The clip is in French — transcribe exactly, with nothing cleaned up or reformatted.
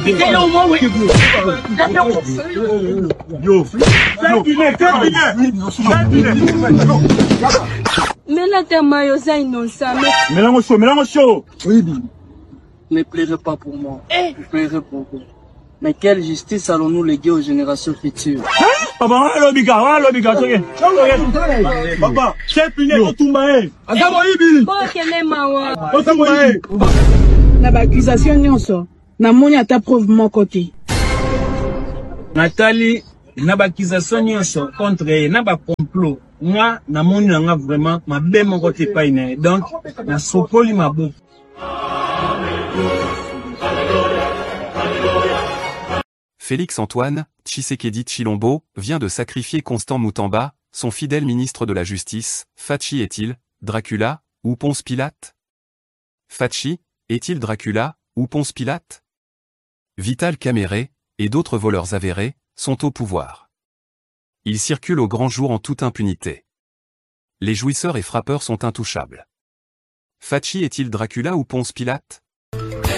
Mais là, t'es maillot, innocent. Mélange chaud, mélange chaud. Oui, ne pleurez pas pour moi. Vous pleurez pour vous. Mais quelle justice allons-nous léguer aux générations futures? Papa, l'obiga, l'obiga, papa, c'est fini, on tombe. Na ba accusation nyonso na moni ata preuve mon côté. Nathalie, na ba accusation nyonso contre na ba complot. Moi na moni nga vraiment ma be mon côté pas ine. Donc na sokoli mabo. Félix-Antoine Tshisekedi Tshilombo vient de sacrifier Constant Moutamba, son fidèle ministre de la Justice. Fachi est-il Dracula ou Ponce Pilate? Fachi est-il Dracula ou Ponce Pilate? Vital Kamerhe et d'autres voleurs avérés sont au pouvoir. Ils circulent au grand jour en toute impunité. Les jouisseurs et frappeurs sont intouchables. Fachi est-il Dracula ou Ponce Pilate?